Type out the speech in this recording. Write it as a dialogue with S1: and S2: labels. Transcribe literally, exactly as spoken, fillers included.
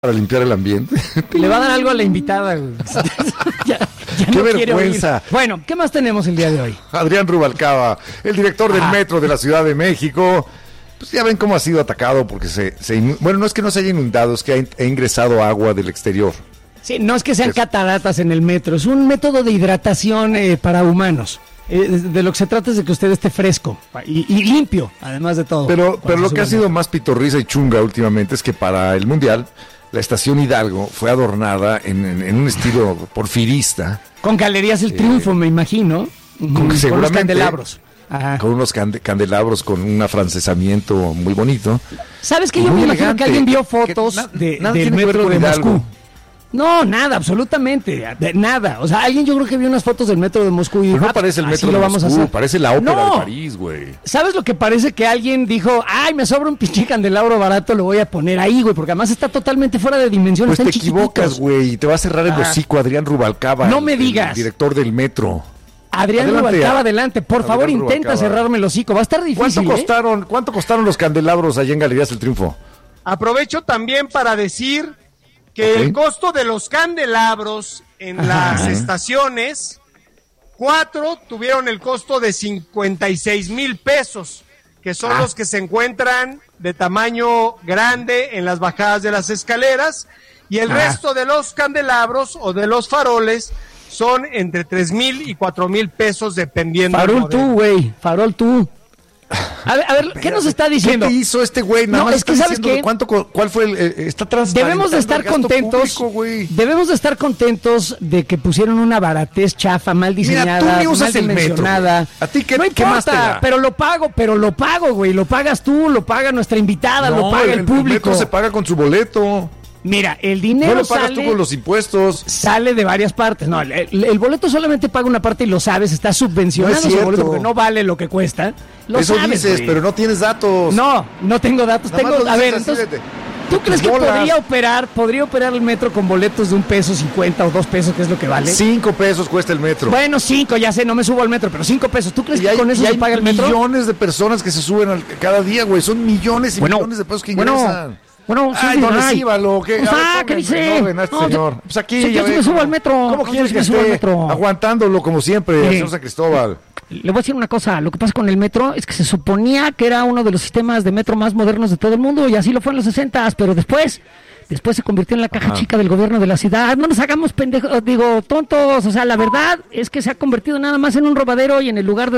S1: para limpiar el ambiente.
S2: Le va a dar algo a la invitada, güey. ya, ya
S1: Qué
S2: no
S1: vergüenza.
S2: Bueno, ¿qué más tenemos el día de hoy?
S1: Adrián Rubalcaba, el director del
S2: ah.
S1: metro de la Ciudad de México. Pues ya ven cómo ha sido atacado porque se, se bueno, no es que no se haya inundado, es que ha, ha ingresado agua del exterior.
S2: Sí, no es que sean
S1: es...
S2: cataratas en el metro, es un método de hidratación eh, para humanos. Eh, de lo que se trata es de que usted esté fresco y, y limpio, además de todo.
S1: Pero, pero lo que ha sido más pitorriza y chunga últimamente es que para el Mundial la estación Hidalgo fue adornada en, en, en un estilo porfirista.
S2: Con Galerías El Triunfo, eh, me imagino.
S1: Con,
S2: con
S1: seguramente,
S2: los candelabros. Ajá.
S1: Con unos cande- candelabros con un afrancesamiento muy bonito.
S2: ¿Sabes qué? Yo me imagino que alguien vio fotos
S1: na-
S2: de,
S1: nada
S2: del
S1: tiene
S2: metro
S1: que ver
S2: de
S1: con
S2: Moscú.
S1: Hidalgo.
S2: No, nada, absolutamente, de nada. O sea, alguien yo creo que vio unas fotos del metro de Moscú y
S1: Pero
S2: dijo,
S1: no parece el metro
S2: así
S1: de
S2: lo vamos
S1: Moscú,
S2: a hacer.
S1: parece la ópera
S2: no.
S1: de París, güey.
S2: ¿Sabes lo que parece? Que alguien dijo, ay, me sobra un pinche candelabro barato, lo voy a poner ahí, güey, porque además está totalmente fuera de dimensión.
S1: Pues
S2: están
S1: te equivocas,
S2: chiquititos.
S1: güey, y te va a cerrar el
S2: Ah.
S1: hocico Adrián Rubalcaba.
S2: No
S1: el-
S2: me digas.
S1: El director del metro.
S2: Adrián
S1: Adelante,
S2: Rubalcaba,
S1: a-
S2: adelante. Por
S1: Adrián
S2: favor, intenta
S1: Rubalcaba.
S2: cerrarme el hocico. Va a estar difícil,
S1: ¿Cuánto
S2: ¿eh?
S1: costaron, cuánto costaron los candelabros allá en Galerías El Triunfo?
S3: Aprovecho también para decir que
S1: Ok.
S3: el costo de los candelabros en
S2: Ajá.
S3: las estaciones, cuatro tuvieron el costo de cincuenta y seis mil pesos, que son
S2: Ah.
S3: los que se encuentran de tamaño grande en las bajadas de las escaleras, y el
S2: Ah.
S3: resto de los candelabros o de los faroles son entre tres mil y cuatro mil pesos dependiendo del
S2: Farol
S3: modelo.
S2: tú, güey. Farol tú. A ver, a ver, ¿qué nos está diciendo?
S1: ¿Qué te hizo este güey? Nada
S2: No,
S1: más
S2: es que
S1: está
S2: ¿sabes
S1: diciendo
S2: qué?
S1: cuánto, co- ¿Cuál fue el...? eh, está transparentando
S2: Debemos de estar
S1: el gasto
S2: contentos.
S1: público, güey.
S2: Debemos de estar contentos de que pusieron una baratez chafa, mal diseñada,
S1: Mira, tú ni usas
S2: mal
S1: el metro,
S2: dimensionada.
S1: güey. ¿A ti qué-
S2: no
S1: qué
S2: importa,
S1: más te da?
S2: pero lo pago, pero lo pago, güey. Lo pagas tú, lo paga nuestra invitada, lo
S1: No,
S2: paga el, público.
S1: metro se paga con su boleto.
S2: Mira, el
S1: No
S2: dinero
S1: lo pagas
S2: sale,
S1: tú con los impuestos.
S2: sale de varias partes. No, el, el- el boleto solamente paga una parte y lo sabes, está subvencionado
S1: No es
S2: ese
S1: cierto.
S2: boleto porque no vale lo que cuesta. Lo
S1: Eso
S2: sabes,
S1: dices,
S2: güey.
S1: pero no tienes datos.
S2: No, no tengo datos.
S1: Nada
S2: Tengo,
S1: más lo
S2: a ver,
S1: dices así
S2: entonces,
S1: de-
S2: ¿tú
S1: de
S2: crees
S1: tus
S2: que
S1: bolas.
S2: podría operar, podría operar el metro con boletos de un peso cincuenta o dos pesos, que es lo que vale?
S1: Cinco pesos cuesta el metro.
S2: Bueno, cinco, ya sé, no me subo al metro, pero cinco pesos. ¿Tú crees
S1: Y
S2: que
S1: hay,
S2: con eso
S1: y
S2: se
S1: hay
S2: paga el metro?
S1: millones de personas que se suben al- cada día, güey. Son millones y
S2: Bueno,
S1: millones de pesos que
S2: bueno,
S1: ingresan.
S2: Bueno, sí,
S1: Ay,
S2: no,
S1: don
S2: ay.
S1: Recíbalo, ¿qué?
S2: Pues,
S1: A ver,
S2: ah, ¿qué
S1: pongan
S2: dice?
S1: en orden a este
S2: No,
S1: señor.
S2: te-
S1: Pues aquí,
S2: sí,
S1: ya
S2: yo sí
S1: ve
S2: me subo
S1: cómo-
S2: al metro.
S1: ¿Cómo
S2: No,
S1: quieres
S2: sí
S1: que
S2: me subo al
S1: esté
S2: metro.
S1: aguantándolo como siempre,
S2: Sí.
S1: señor San Cristóbal?
S2: Le voy a decir una cosa, lo que pasa con el metro es que se suponía que era uno de los sistemas de metro más modernos de todo el mundo y así lo fue en los sesentas, pero después, después se convirtió en la caja
S1: Ajá.
S2: chica del gobierno de la ciudad. No nos hagamos pendejos, digo, tontos, o sea, la verdad es que se ha convertido nada más en un robadero y en el lugar de